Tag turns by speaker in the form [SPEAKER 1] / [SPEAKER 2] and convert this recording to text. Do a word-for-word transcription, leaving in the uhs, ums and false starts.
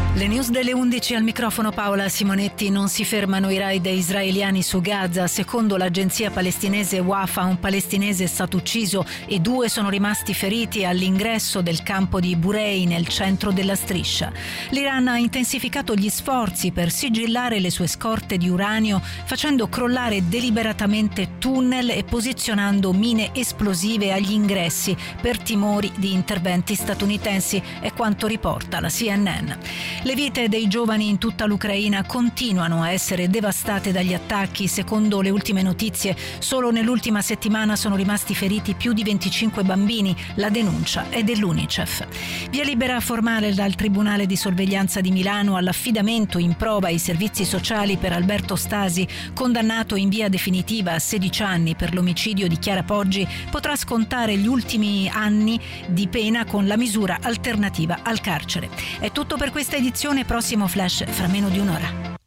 [SPEAKER 1] Le news delle undici, al microfono Paola Simonetti. Non si fermano i raid israeliani su Gaza. Secondo l'agenzia palestinese Wafa, un palestinese è stato ucciso e due sono rimasti feriti all'ingresso del campo di Burei, nel centro della striscia. L'Iran ha intensificato gli sforzi per sigillare le sue scorte di uranio, facendo crollare deliberatamente tunnel e posizionando mine esplosive agli ingressi per timori di interventi statunitensi, è quanto riporta la C N N. Le vite dei giovani in tutta l'Ucraina continuano a essere devastate dagli attacchi. Secondo le ultime notizie, solo nell'ultima settimana sono rimasti feriti più di venticinque bambini. La denuncia è dell'UNICEF. Via libera formale dal Tribunale di sorveglianza di Milano all'affidamento in prova ai servizi sociali per Alberto Stasi, condannato in via definitiva a sedici anni per l'omicidio di Chiara Poggi, potrà scontare gli ultimi anni di pena con la misura alternativa al carcere. È tutto per questa edizione. Prossimo flash fra meno di un'ora.